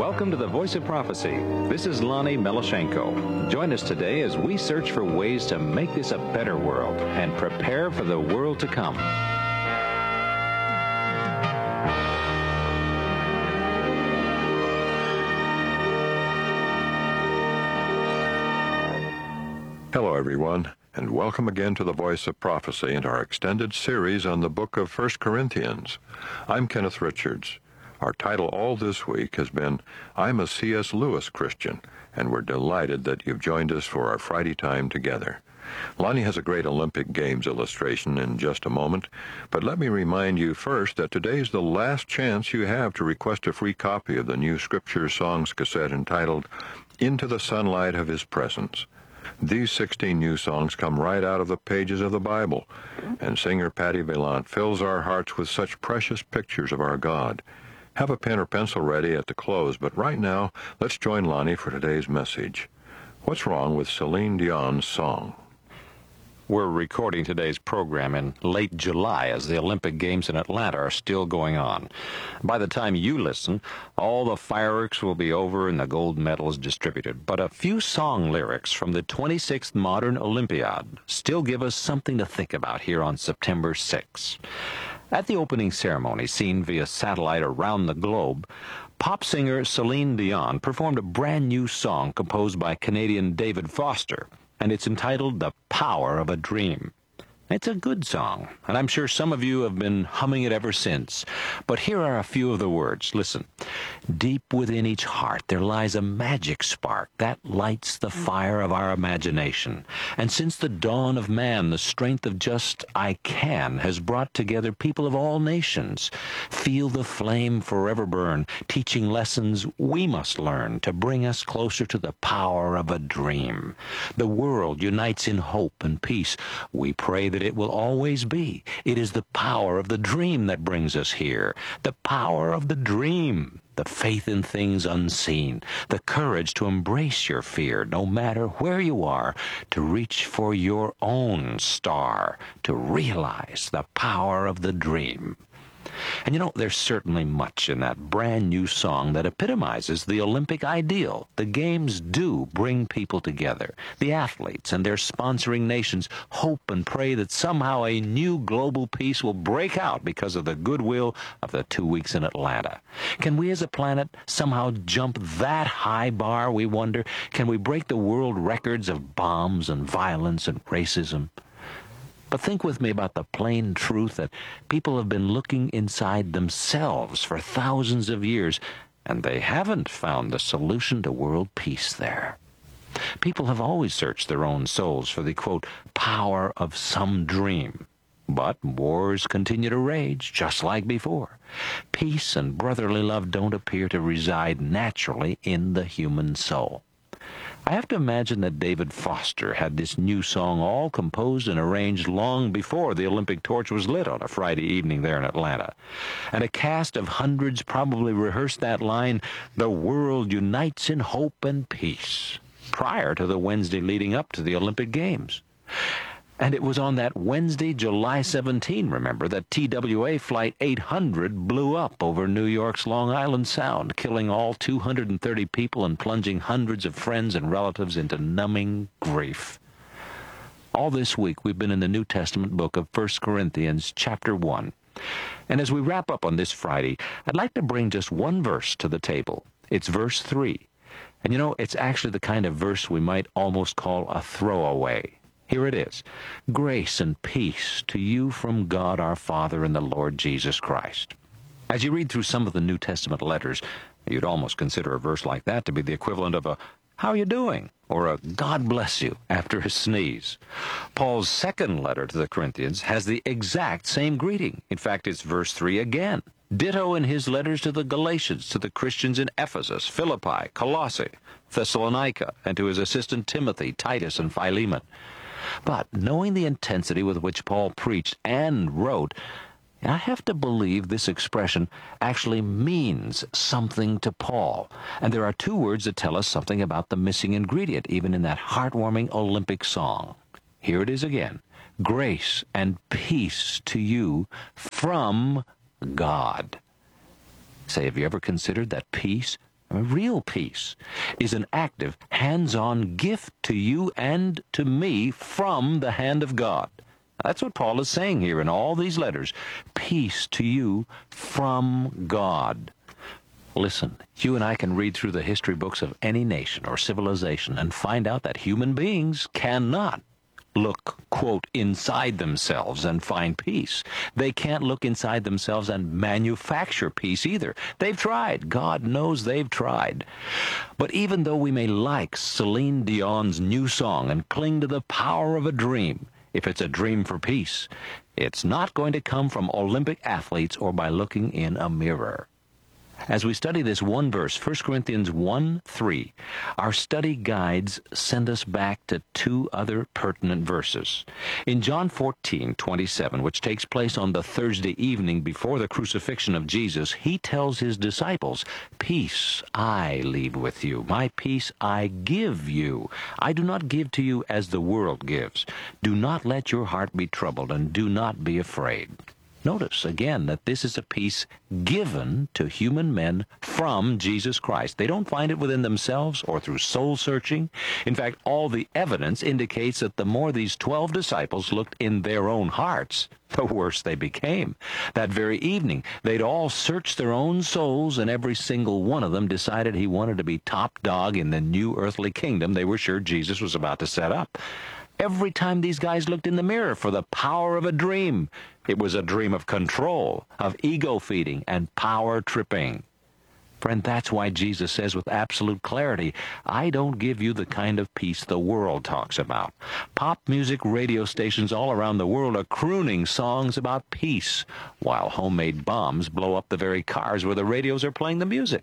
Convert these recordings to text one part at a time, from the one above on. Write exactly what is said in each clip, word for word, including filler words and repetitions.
Welcome to the Voice of Prophecy. This is Lonnie Melashenko. Join us today as we search for ways to make this a better world and prepare for the world to come. Hello, everyone, and welcome again to the Voice of Prophecy and our extended series on the book of First Corinthians. I'm Kenneth Richards. Our title all this week has been, I'm a C S Lewis Christian, and we're delighted that you've joined us for our Friday time together. Lonnie has a great Olympic Games illustration in just a moment, but let me remind you first that today's the last chance you have to request a free copy of the new Scripture Songs cassette entitled, Into the Sunlight of His Presence. These sixteen new songs come right out of the pages of the Bible, and singer Patty Vaillant fills our hearts with such precious pictures of our God. Have a pen or pencil ready at the close, but right now, let's join Lonnie for today's message. What's wrong with Celine Dion's song? We're recording today's program in late July as the Olympic Games in Atlanta are still going on. By the time you listen, all the fireworks will be over and the gold medals distributed. But a few song lyrics from the twenty-sixth Modern Olympiad still give us something to think about here on September sixth. At the opening ceremony, seen via satellite around the globe, pop singer Celine Dion performed a brand new song composed by Canadian David Foster, and it's entitled The Power of a Dream. It's a good song, and I'm sure some of you have been humming it ever since. But here are a few of the words. Listen. Deep within each heart there lies a magic spark that lights the fire of our imagination. And since the dawn of man, the strength of just I can has brought together people of all nations. Feel the flame forever burn, teaching lessons we must learn to bring us closer to the power of a dream. The world unites in hope and peace. We pray that it will always be. It is the power of the dream that brings us here. The power of the dream. The faith in things unseen, the courage to embrace your fear no matter where you are, to reach for your own star, to realize the power of the dream. And you know, there's certainly much in that brand new song that epitomizes the Olympic ideal. The Games do bring people together. The athletes and their sponsoring nations hope and pray that somehow a new global peace will break out because of the goodwill of the two weeks in Atlanta. Can we as a planet somehow jump that high bar, we wonder? Can we break the world records of bombs and violence and racism? But think with me about the plain truth that people have been looking inside themselves for thousands of years, and they haven't found the solution to world peace there. People have always searched their own souls for the, quote, power of some dream. But wars continue to rage, just like before. Peace and brotherly love don't appear to reside naturally in the human soul. I have to imagine that David Foster had this new song all composed and arranged long before the Olympic torch was lit on a Friday evening there in Atlanta. And a cast of hundreds probably rehearsed that line, "The world unites in hope and peace," prior to the Wednesday leading up to the Olympic Games. And it was on that Wednesday, July seventeenth, remember, that T W A Flight eight hundred blew up over New York's Long Island Sound, killing all two hundred thirty people and plunging hundreds of friends and relatives into numbing grief. All this week, we've been in the New Testament book of First Corinthians, chapter one. And as we wrap up on this Friday, I'd like to bring just one verse to the table. It's verse three. And you know, it's actually the kind of verse we might almost call a throwaway. Here it is. Grace and peace to you from God our Father and the Lord Jesus Christ. As you read through some of the New Testament letters, you'd almost consider a verse like that to be the equivalent of a "How are you doing?" or a "God bless you" after a sneeze. Paul's second letter to the Corinthians has the exact same greeting. In fact, it's verse three again. Ditto in his letters to the Galatians, to the Christians in Ephesus, Philippi, Colossae, Thessalonica, and to his assistant Timothy, Titus, and Philemon. But knowing the intensity with which Paul preached and wrote, I have to believe this expression actually means something to Paul. And there are two words that tell us something about the missing ingredient, even in that heartwarming Olympic song. Here it is again. Grace and peace to you from God. Say, have you ever considered that peace I mean, real peace is an active, hands-on gift to you and to me from the hand of God. That's what Paul is saying here in all these letters. Peace to you from God. Listen, you and I can read through the history books of any nation or civilization and find out that human beings cannot look, quote, inside themselves and find peace. They can't look inside themselves and manufacture peace either. They've tried. God knows they've tried. But even though we may like Celine Dion's new song and cling to the power of a dream, if it's a dream for peace, it's not going to come from Olympic athletes or by looking in a mirror. As we study this one verse, First Corinthians one three, our study guides send us back to two other pertinent verses. In John fourteen twenty-seven, which takes place on the Thursday evening before the crucifixion of Jesus, he tells his disciples, "Peace I leave with you, my peace I give you. I do not give to you as the world gives. Do not let your heart be troubled, and do not be afraid." Notice again that this is a peace given to human men from Jesus Christ. They don't find it within themselves or through soul searching. In fact, all the evidence indicates that the more these twelve disciples looked in their own hearts, the worse they became. That very evening, they'd all searched their own souls, and every single one of them decided he wanted to be top dog in the new earthly kingdom they were sure Jesus was about to set up. Every time these guys looked in the mirror for the power of a dream, it was a dream of control, of ego feeding, and power tripping. Friend, that's why Jesus says with absolute clarity, I don't give you the kind of peace the world talks about. Pop music radio stations all around the world are crooning songs about peace, while homemade bombs blow up the very cars where the radios are playing the music.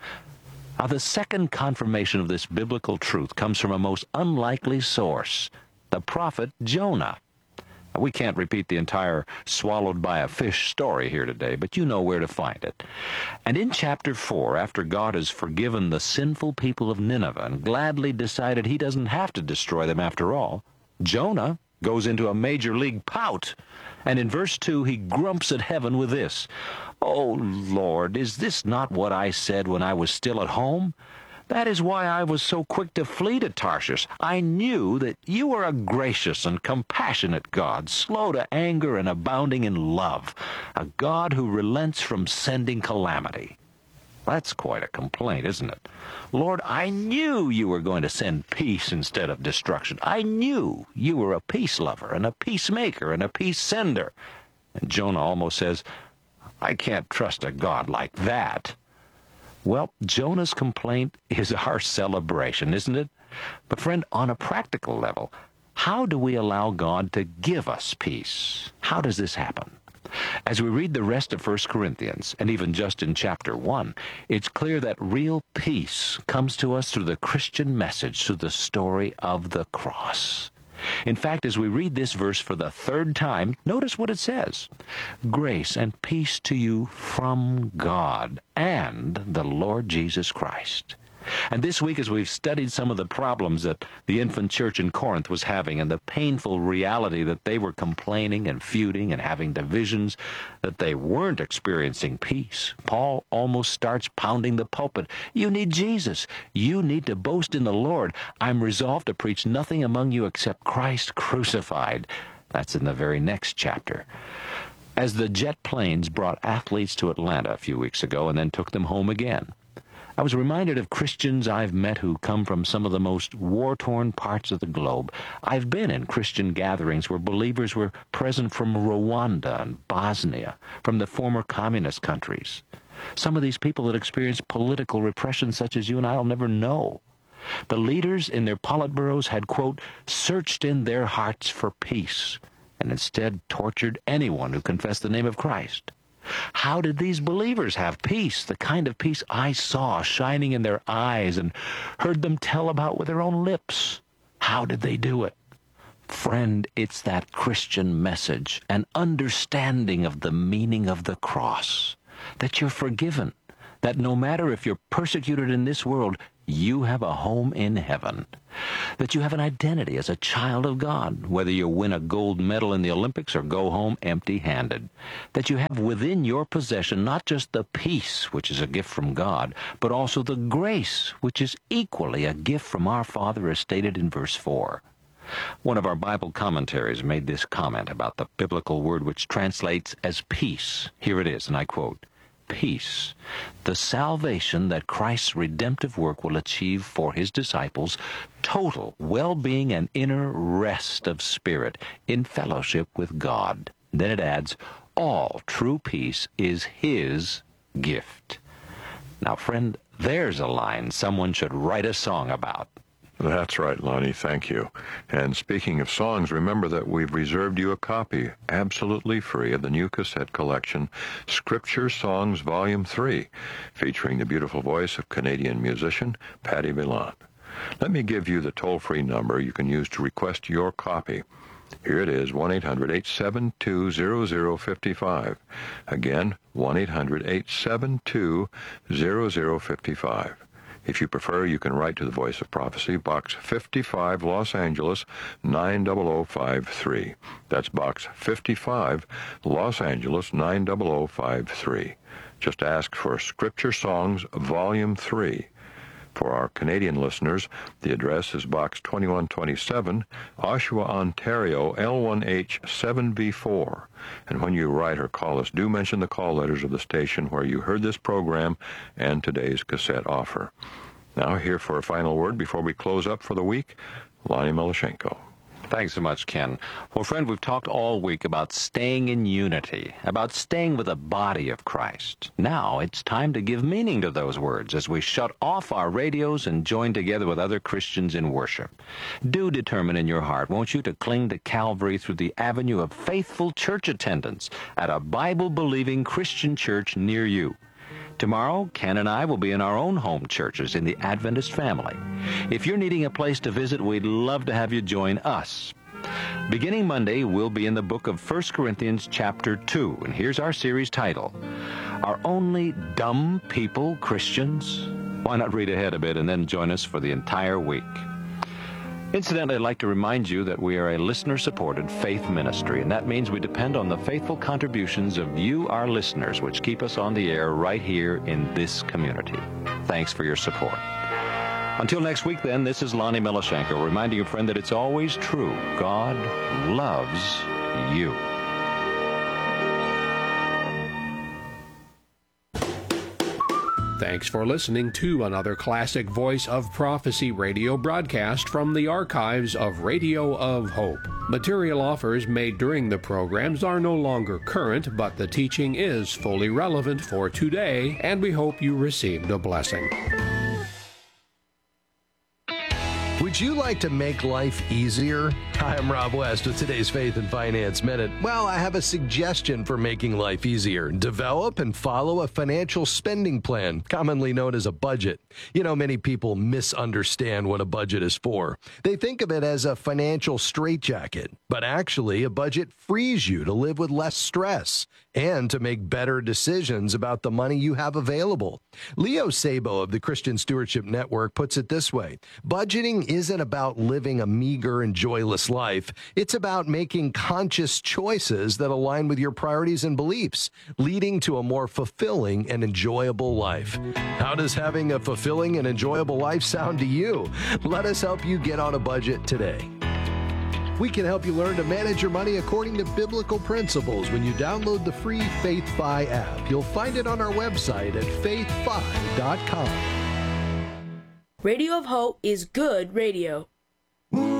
Now, the second confirmation of this biblical truth comes from a most unlikely source, the prophet Jonah. We can't repeat the entire swallowed by a fish story here today, but you know where to find it. And in chapter four, after God has forgiven the sinful people of Nineveh and gladly decided he doesn't have to destroy them after all, Jonah goes into a major league pout. And in verse two, he grumps at heaven with this, "Oh, Lord, is this not what I said when I was still at home? That is why I was so quick to flee to Tarshish. I knew that you are a gracious and compassionate God, slow to anger and abounding in love, a God who relents from sending calamity." That's quite a complaint, isn't it? Lord, I knew you were going to send peace instead of destruction. I knew you were a peace lover and a peacemaker and a peace sender. And Jonah almost says, I can't trust a God like that. Well, Jonah's complaint is our celebration, isn't it? But friend, on a practical level, how do we allow God to give us peace? How does this happen? As we read the rest of First Corinthians, and even just in chapter one, it's clear that real peace comes to us through the Christian message, through the story of the cross. In fact, as we read this verse for the third time, notice what it says. Grace and peace to you from God and the Lord Jesus Christ. And this week, as we've studied some of the problems that the infant church in Corinth was having and the painful reality that they were complaining and feuding and having divisions, that they weren't experiencing peace, Paul almost starts pounding the pulpit. You need Jesus. You need to boast in the Lord. I'm resolved to preach nothing among you except Christ crucified. That's in the very next chapter. As the jet planes brought athletes to Atlanta a few weeks ago and then took them home again, I was reminded of Christians I've met who come from some of the most war-torn parts of the globe. I've been in Christian gatherings where believers were present from Rwanda and Bosnia, from the former communist countries. Some of these people had experienced political repression such as you and I will never know. The leaders in their politburos had, quote, searched in their hearts for peace, and instead tortured anyone who confessed the name of Christ. How did these believers have peace, the kind of peace I saw shining in their eyes and heard them tell about with their own lips? How did they do it? Friend, it's that Christian message, an understanding of the meaning of the cross, that you're forgiven, that no matter if you're persecuted in this world, you have a home in heaven, that you have an identity as a child of God, whether you win a gold medal in the Olympics or go home empty-handed, that you have within your possession not just the peace, which is a gift from God, but also the grace, which is equally a gift from our Father, as stated in verse four. One of our Bible commentaries made this comment about the biblical word which translates as peace. Here it is, and I quote, "Peace, the salvation that Christ's redemptive work will achieve for his disciples, total well-being and inner rest of spirit in fellowship with God." Then it adds, "All true peace is his gift." Now, friend, there's a line someone should write a song about. That's right, Lonnie. Thank you. And speaking of songs, remember that we've reserved you a copy, absolutely free, of the new cassette collection, Scripture Songs Volume three, featuring the beautiful voice of Canadian musician Patty Villan. Let me give you the toll-free number you can use to request your copy. Here it is, one eight hundred eight seven two zero zero five five. Again, one eight hundred eight seven two zero zero five five. If you prefer, you can write to the Voice of Prophecy, Box fifty-five, Los Angeles, nine zero zero five three. That's Box fifty-five, Los Angeles, nine zero zero five three. Just ask for Scripture Songs, Volume three. For our Canadian listeners, the address is Box twenty-one twenty-seven, Oshawa, Ontario, L one H seven B four. And when you write or call us, do mention the call letters of the station where you heard this program and today's cassette offer. Now, here for a final word before we close up for the week, Lonnie Milashenko. Thanks so much, Ken. Well, friend, we've talked all week about staying in unity, about staying with the body of Christ. Now it's time to give meaning to those words as we shut off our radios and join together with other Christians in worship. Do determine in your heart, won't you, to cling to Calvary through the avenue of faithful church attendance at a Bible-believing Christian church near you. Tomorrow, Ken and I will be in our own home churches in the Adventist family. If you're needing a place to visit, we'd love to have you join us. Beginning Monday, we'll be in the book of First Corinthians chapter two, and here's our series title, Are Only Dumb People Christians? Why not read ahead a bit and then join us for the entire week? Incidentally, I'd like to remind you that we are a listener-supported faith ministry, and that means we depend on the faithful contributions of you, our listeners, which keep us on the air right here in this community. Thanks for your support. Until next week, then, this is Lonnie Milashenko reminding you, friend, that it's always true. God loves you. Thanks for listening to another classic Voice of Prophecy radio broadcast from the archives of Radio of Hope. Material offers made during the programs are no longer current, but the teaching is fully relevant for today, and we hope you received a blessing. Would you like to make life easier? Hi, I'm Rob West with today's Faith and Finance Minute. Well, I have a suggestion for making life easier. Develop and follow a financial spending plan, commonly known as a budget. You know, many people misunderstand what a budget is for. They think of it as a financial straitjacket, but actually a budget frees you to live with less stress and to make better decisions about the money you have available. Leo Sabo of the Christian Stewardship Network puts it this way: budgeting isn't about living a meager and joyless life. It's about making conscious choices that align with your priorities and beliefs, leading to a more fulfilling and enjoyable life. How does having a fulfilling and enjoyable life sound to you? Let us help you get on a budget today. We can help you learn to manage your money according to biblical principles when you download the free FaithFi app. You'll find it on our website at faith fi dot com. Radio of Hope is good radio.